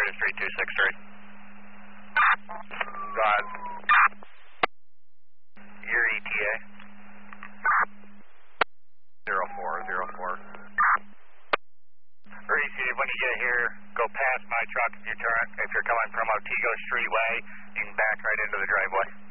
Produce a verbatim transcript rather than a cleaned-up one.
to three two six three. God. Your E T A. Zero four zero four. Reese, when you get here, go past my truck if you're, turn, if you're coming from Otsego Street Way and back right into the driveway.